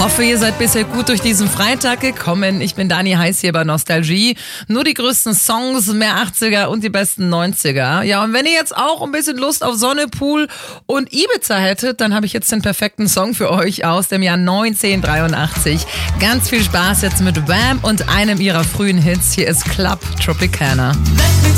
Hoffe, ihr seid bisher gut durch diesen Freitag gekommen. Ich bin Dani Heiß hier bei Nostalgie. Nur die größten Songs, mehr 80er und die besten 90er. Ja, und wenn ihr jetzt auch ein bisschen Lust auf Sonne, Pool und Ibiza hättet, dann habe ich jetzt den perfekten Song für euch aus dem Jahr 1983. Ganz viel Spaß jetzt mit Wham und einem ihrer frühen Hits. Hier ist Club Tropicana.